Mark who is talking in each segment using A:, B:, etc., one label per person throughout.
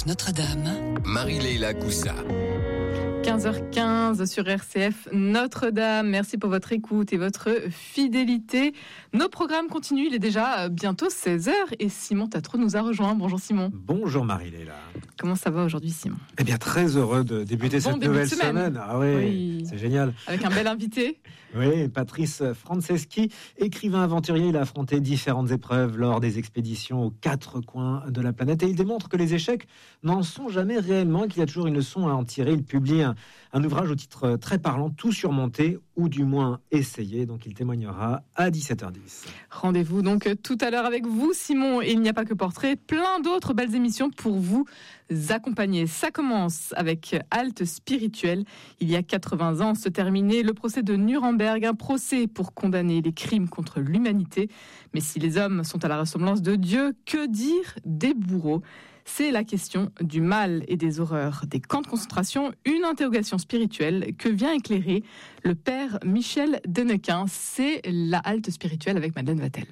A: RCF Notre-Dame.
B: Marie-Leila Coussa.
C: 15h15 sur RCF Notre-Dame. Merci pour votre écoute et votre fidélité. Nos programmes continuent. Il est déjà bientôt 16h et Simon Tatro nous a rejoint. Bonjour Simon.
D: Bonjour Marie-Leila.
C: Comment ça va aujourd'hui Simon ?
D: Eh bien très heureux de débuter cette nouvelle semaine. Ah oui, c'est génial.
C: Avec un bel invité.
D: Oui, Patrice Franceschi, écrivain aventurier, il a affronté différentes épreuves lors des expéditions aux quatre coins de la planète et il démontre que les échecs n'en sont jamais réellement, qu'il y a toujours une leçon à en tirer. Il publie un ouvrage au titre très parlant, Tout surmonter ou du moins essayer. Donc il témoignera à 17h10.
C: Rendez-vous donc tout à l'heure avec vous Simon, et il n'y a pas que portrait, plein d'autres belles émissions pour vous accompagner. Ça commence avec Halte spirituelle. Il y a 80 ans se terminait le procès de Nuremberg, un procès pour condamner les crimes contre l'humanité. Mais si les hommes sont à la ressemblance de Dieu, que dire des bourreaux ? C'est la question du mal et des horreurs des camps de concentration, une interrogation spirituelle que vient éclairer le père Michel Denequin. C'est la halte spirituelle avec Madeleine Vatel.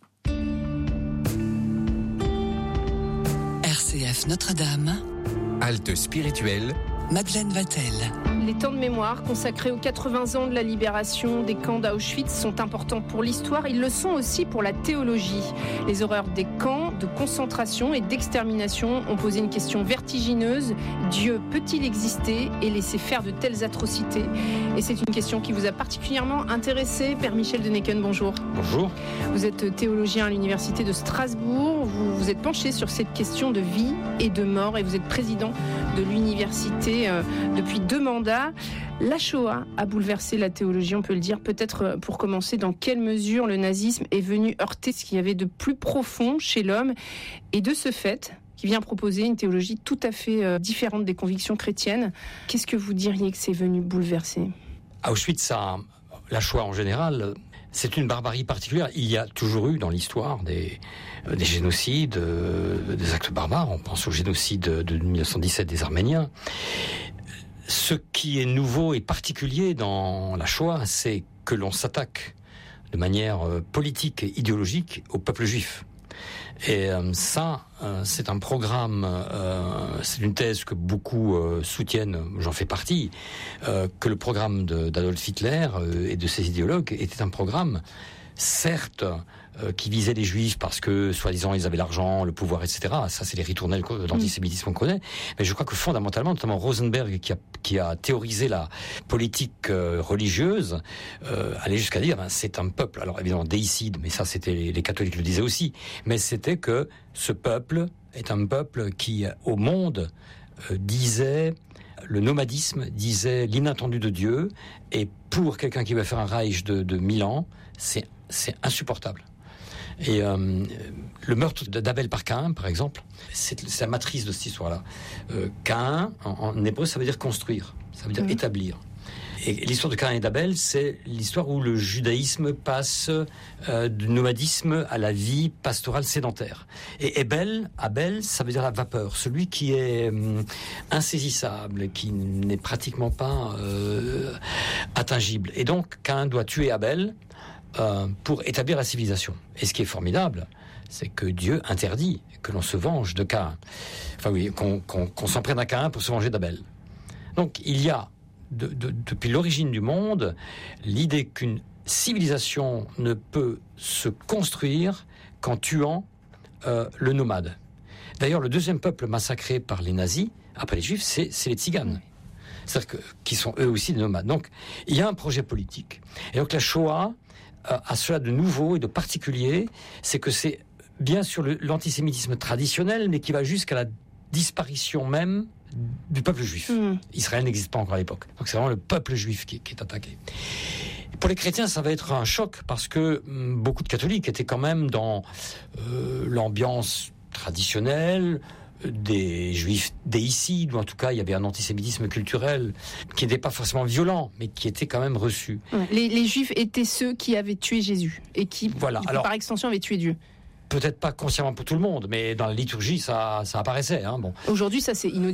A: RCF Notre-Dame.
B: Halte spirituelle.
A: Madeleine Vatel.
E: Les temps de mémoire consacrés aux 80 ans de la libération des camps d'Auschwitz sont importants pour l'histoire. Ils le sont aussi pour la théologie. Les horreurs des camps de concentration et d'extermination ont posé une question vertigineuse. Dieu peut-il exister et laisser faire de telles atrocités ? Et c'est une question qui vous a particulièrement intéressé. Père Michel Denequin, bonjour.
F: Bonjour.
E: Vous êtes théologien à l'université de Strasbourg. Vous vous êtes penché sur cette question de vie et de mort et vous êtes président de l'université depuis 2 mandats. La Shoah a bouleversé la théologie, on peut le dire. Peut-être pour commencer, dans quelle mesure le nazisme est venu heurter ce qu'il y avait de plus profond chez l'homme et de ce fait, qui vient proposer une théologie tout à fait différente des convictions chrétiennes. Qu'est-ce que vous diriez que c'est venu bouleverser ?
F: Auschwitz, la Shoah en général, c'est une barbarie particulière. Il y a toujours eu dans l'histoire des génocides, des actes barbares. On pense au génocide de 1917 des Arméniens. Ce qui est nouveau et particulier dans la Shoah, c'est que l'on s'attaque de manière politique et idéologique au peuple juif. Et ça, c'est un programme, c'est une thèse que beaucoup soutiennent, j'en fais partie, que le programme d'Adolf Hitler et de ses idéologues était un programme, certes, qui visait les juifs parce que, soi-disant, ils avaient l'argent, le pouvoir, etc. Ça, c'est les ritournelles d'antisémitisme qu'on connaît. Mais je crois que fondamentalement, notamment Rosenberg, qui a théorisé la politique religieuse, allait jusqu'à dire, c'est un peuple. Alors, évidemment, déicide, mais ça, c'était les catholiques le disaient aussi. Mais c'était que ce peuple est un peuple qui, au monde, disait le nomadisme, disait l'inattendu de Dieu. Et pour quelqu'un qui va faire un Reich de 1000 ans, c'est insupportable. Et le meurtre d'Abel par Caïn, par exemple, c'est la matrice de cette histoire-là. Caïn, en hébreu, ça veut dire construire, ça veut dire établir. Et l'histoire de Caïn et d'Abel, c'est l'histoire où le judaïsme passe du nomadisme à la vie pastorale sédentaire. Et Abel, ça veut dire la vapeur, celui qui est insaisissable, qui n'est pratiquement pas atteint. Et donc, Caïn doit tuer Abel pour établir la civilisation. Et ce qui est formidable, c'est que Dieu interdit que l'on se venge de Caïn. Enfin oui, qu'on s'en prenne à Caïn pour se venger d'Abel. Donc il y a, depuis l'origine du monde, l'idée qu'une civilisation ne peut se construire qu'en tuant le nomade. D'ailleurs, le deuxième peuple massacré par les nazis, après les juifs, c'est les tziganes. C'est-à-dire qui sont eux aussi des nomades. Donc, il y a un projet politique. Et donc la Shoah a cela de nouveau et de particulier, c'est que c'est bien sûr l'antisémitisme traditionnel, mais qui va jusqu'à la disparition même du peuple juif. Israël n'existe pas encore à l'époque. Donc c'est vraiment le peuple juif qui est attaqué. Pour les chrétiens, ça va être un choc, parce que beaucoup de catholiques étaient quand même dans l'ambiance traditionnelle, des juifs déicides, ou en tout cas il y avait un antisémitisme culturel qui n'était pas forcément violent, mais qui était quand même reçu.
E: Les juifs étaient ceux qui avaient tué Jésus, et qui, alors, par extension, avaient tué Dieu.
F: Peut-être pas consciemment pour tout le monde, mais dans la liturgie, ça apparaissait. Bon.
E: Aujourd'hui, ça c'est inaudible.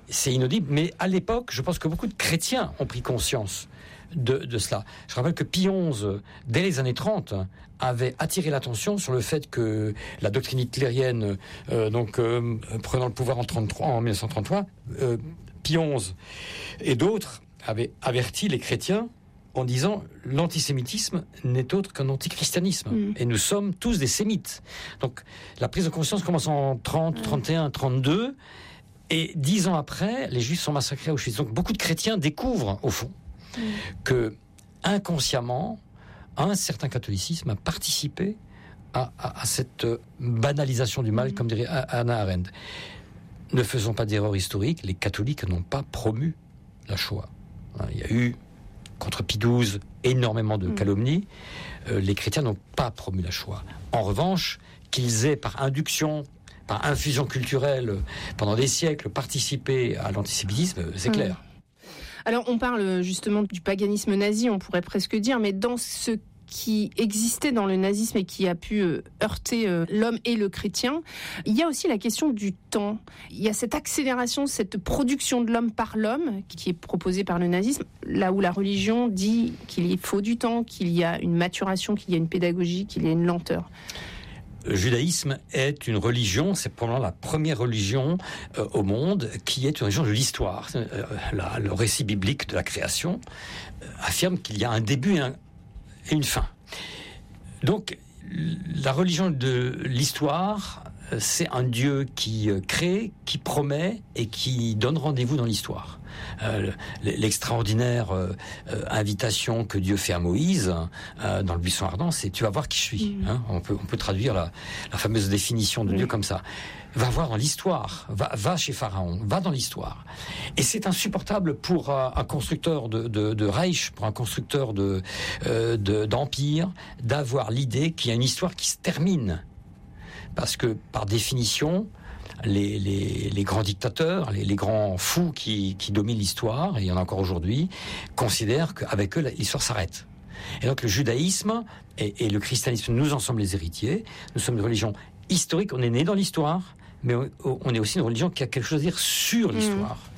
F: c'est inaudible, mais à l'époque, je pense que beaucoup de chrétiens ont pris conscience de cela. Je rappelle que Pie XI, dès les années 30, avait attiré l'attention sur le fait que la doctrine hitlérienne, prenant le pouvoir en 1933, Pie XI et d'autres avaient averti les chrétiens en disant l'antisémitisme n'est autre qu'un antichristianisme. Et nous sommes tous des sémites. Donc la prise de conscience commence en 30, 31, 32, et 10 ans après, les Juifs sont massacrés à Auschwitz. Donc beaucoup de chrétiens découvrent, au fond, que inconsciemment, un certain catholicisme a participé à cette banalisation du mal, comme dirait Hannah Arendt. Ne faisons pas d'erreur historique, les catholiques n'ont pas promu la Shoah. Il y a eu, contre Pie XII, énormément de calomnies. Les chrétiens n'ont pas promu la Shoah. En revanche, qu'ils aient par induction, par infusion culturelle, pendant des siècles, participé à l'antisémitisme, c'est clair.
E: Alors, on parle justement du paganisme nazi, on pourrait presque dire, mais dans ce qui existait dans le nazisme et qui a pu heurter l'homme et le chrétien, il y a aussi la question du temps. Il y a cette accélération, cette production de l'homme par l'homme qui est proposée par le nazisme, là où la religion dit qu'il faut du temps, qu'il y a une maturation, qu'il y a une pédagogie, qu'il y a une lenteur.
F: Le judaïsme est une religion, c'est probablement la première religion au monde qui est une religion de l'histoire. Le récit biblique de la création affirme qu'il y a un début et une fin. Donc, la religion de l'histoire, c'est un Dieu qui crée, qui promet et qui donne rendez-vous dans l'histoire. L'extraordinaire invitation que Dieu fait à Moïse dans le buisson ardent, c'est « tu vas voir qui je suis ». On peut traduire la fameuse définition de Dieu comme ça. Va voir dans l'histoire, va chez Pharaon, va dans l'histoire. Et c'est insupportable pour un constructeur de Reich, pour un constructeur d'empire, d'avoir l'idée qu'il y a une histoire qui se termine. Parce que, par définition, les grands dictateurs, les grands fous qui dominent l'histoire, et il y en a encore aujourd'hui, considèrent qu'avec eux, l'histoire s'arrête. Et donc le judaïsme et le christianisme, nous en sommes les héritiers. Nous sommes une religion historique, on est né dans l'histoire, mais on est aussi une religion qui a quelque chose à dire sur l'histoire.